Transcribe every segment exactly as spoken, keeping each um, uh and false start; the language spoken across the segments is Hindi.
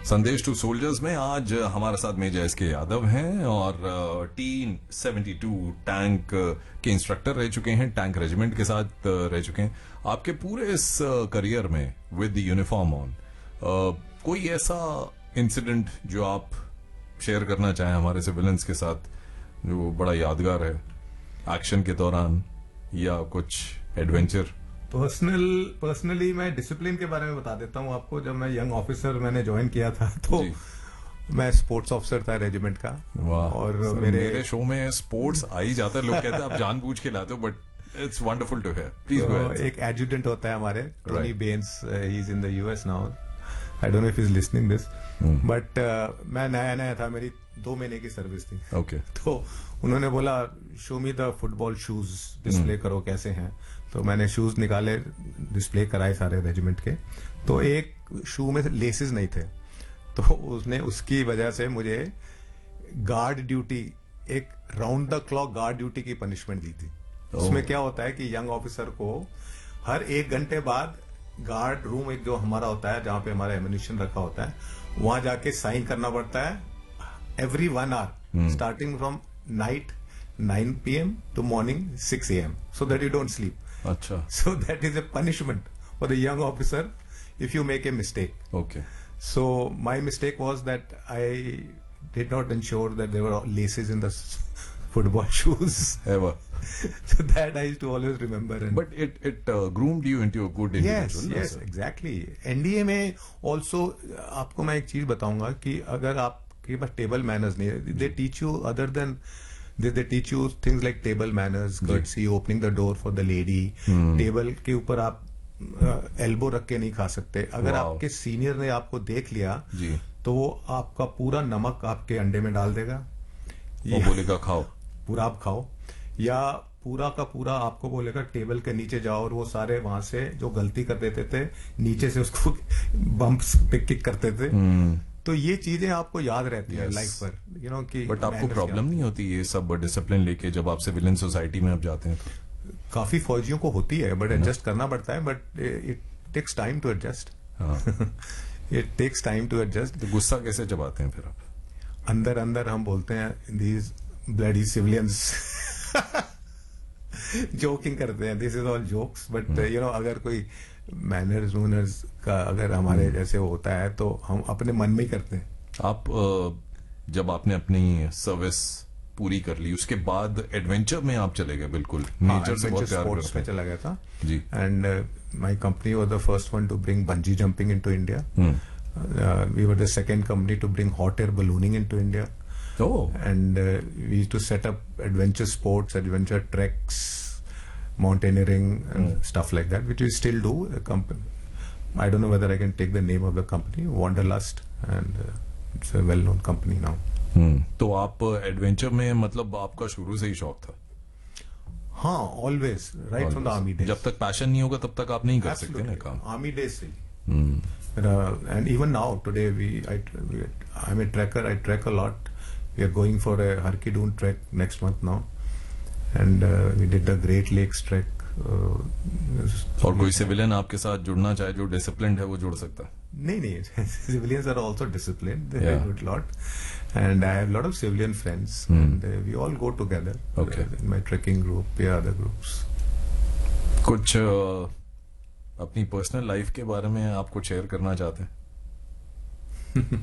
संदेश टू सोल्जर्स में आज हमारे साथ मेजर एस के यादव हैं और टी सेवेंटी टू टैंक के इंस्ट्रक्टर रह चुके हैं, टैंक रेजिमेंट के साथ रह चुके हैं। आपके पूरे इस करियर में विद द यूनिफॉर्म ऑन कोई ऐसा इंसिडेंट जो आप शेयर करना चाहें हमारे सिविलियंस के साथ जो बड़ा यादगार है एक्शन के दौरान या कुछ एडवेंचर? पर्सनल पर्सनली मैं डिसिप्लिन के बारे में बता देता हूँ आपको। जब मैं यंग ऑफिसर मैंने ज्वाइन किया था तो मैं स्पोर्ट्स ऑफिसर था रेजिमेंट का। और मेरे, मेरे शो में स्पोर्ट्स आ ही जाता है। लोग कहते हैं आप जानबूझ के लाते हो, but it's wonderful to here. Please go ahead. एक एडजुटेंट होता है हमारे, टोनी बेन्स, he is in the US now. I don't know if he is listening this, but मैं नया नया था, मेरी दो महीने की सर्विस थी। Okay okay. तो उन्होंने बोला show me the football shoes, display करो कैसे हैं। तो मैंने शूज निकाले, डिस्प्ले कराए सारे रेजिमेंट के। तो एक शू में लेसेस नहीं थे, तो उसने उसकी वजह से मुझे गार्ड ड्यूटी, एक round the clock guard duty की पनिशमेंट दी थी। oh. उसमें क्या होता है कि यंग ऑफिसर को हर एक घंटे बाद गार्ड रूम, एक जो हमारा होता है जहां पे हमारा एम्युनिशन रखा होता है, वहां जाके साइन करना पड़ता है every one hour starting from night nine P M to morning six A M, so that you don't sleep. अच्छा, so that is a punishment for the young officer if you make a mistake. Okay. So my mistake was that I did not ensure that there were laces in the football shoes. Ever. So that I used to always remember. And but it it uh, groomed you into a good individual. Yes, yes, sir? Exactly. N D A में also आपको मैं एक चीज बताऊंगा कि अगर आपके पास टेबल मैनर्स नहीं है, they teach you other than They, they teach you things like table manners, courtesy, opening the door for the lady. Table के ऊपर आप एल्बो रख के नहीं खा सकते। अगर आपके सीनियर ने आपको देख लिया जी, तो वो आपका पूरा नमक आपके अंडे में डाल देगा। वो बोलेगा खाओ, पूरा आप खाओ, या पूरा का पूरा आपको बोलेगा टेबल के नीचे जाओ, और वो सारे वहां से जो गलती कर देते थे नीचे से उसको बम्प्स पे किक करते थे। तो ये चीजें आपको याद रहती है लाइफ पर, यू नो कि। बट आपको प्रॉब्लम नहीं होती ये सब डिसिप्लिन लेके जब आप सिविलियन सोसाइटी में आप जाते हैं? तो काफी फौजियों को होती है, बट एडजस्ट करना पड़ता है, but it takes time to adjust. It takes time to adjust. तो गुस्सा कैसे चबाते हैं फिर आप? अंदर अंदर हम बोलते हैं दीज ब्लडी सिविलियंस, जोकिंग करते हैं, this is all jokes, but you know अगर कोई मैनर्स वूनर्स का अगर हमारे जैसे होता है तो हम अपने मन में ही करते हैं। आप जब आपने अपनी सर्विस पूरी कर ली उसके बाद एडवेंचर में आप चले गए? बिल्कुल, नेचर से बहुत प्यार करते हैं। में चला गया था जी। And my company was the first one two bring bungee jumping into India. We were the second company to bring hot air ballooning into India. Oh. And uh, we used to set up adventure sports, adventure treks, mountaineering and mm. stuff like that, which we still do. A company, I don't know whether I can take the name of the company, Wanderlust, and uh, it's a well-known company now. Hmm. तो आप एडवेंचर में मतलब आपका शुरू से ही शौक था? हाँ, always, right from the army days. जब तक पैशन नहीं होगा तब तक आप नहीं कर सकते ना काम। Army days से। Hmm. Uh, and even now, today we, I, we, I'm a trekker. I trek a lot. We are going for a Harki-Doon trek next month now, and uh, we did the Great Lakes trek. Uh, और कोई सिविलियन आपके साथ जुड़ना चाहे जो डिसिप्लिन्ड है वो जुड़ सकता है? नहीं नहीं, civilians are also disciplined. They yeah. do it a lot, and I have a lot of civilian friends, hmm. and uh, we all go together. Okay. Uh, in my trekking group, yeah, other groups. कुछ uh, अपनी पर्सनल लाइफ के बारे में आप कुछ शेयर करना चाहते हैं?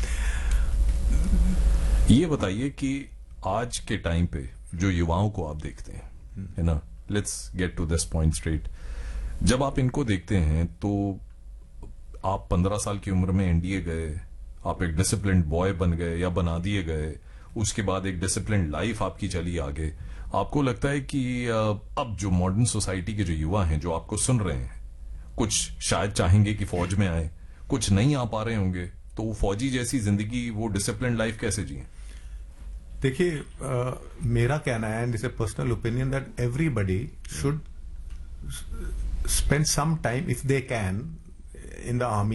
ये बताइए कि आज के टाइम पे जो युवाओं को आप देखते हैं, है ना, let's get to this point straight. जब आप इनको देखते हैं तो आप पंद्रह साल की उम्र में एनडीए गए, आप एक डिसिप्लिन्ड बॉय बन गए या बना दिए गए, उसके बाद एक डिसिप्लिन्ड लाइफ आपकी चली आगे। आपको लगता है कि अब जो मॉडर्न सोसाइटी के जो युवा हैं जो आपको सुन रहे हैं, कुछ शायद चाहेंगे कि फौज में आए, कुछ नहीं आ पा रहे होंगे, तो वो फौजी जैसी जिंदगी, वो डिसिप्लिन लाइफ कैसे जिए? देखिए, मेरा कहना है, and it's a personal opinion, that everybody should spend some time if they can in the army